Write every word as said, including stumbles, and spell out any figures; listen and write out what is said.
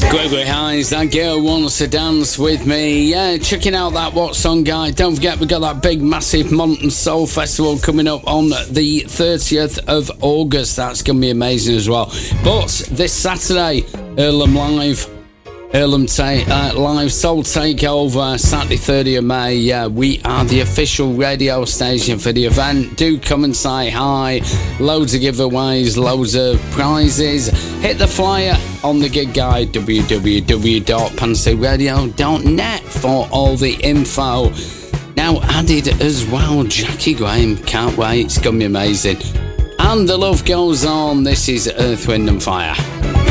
Gregory Hines, that girl wants to dance with me. Yeah, checking out that What Song Guide. Don't forget, we've got that big, massive Monton Soul Festival coming up on the thirtieth of August. That's going to be amazing as well. But this Saturday, Earlham Live. Earlham ta- uh, Live Soul Takeover, Saturday thirtieth of May. Yeah, we are the official radio station for the event. Do come and say hi. Loads of giveaways, loads of prizes. Hit the flyer on the gig guide, w w w dot pansy radio dot net for all the info. Now added as well, Jackie Graham. Can't wait, it's going to be amazing. And the love goes on. This is Earth, Wind and Fire.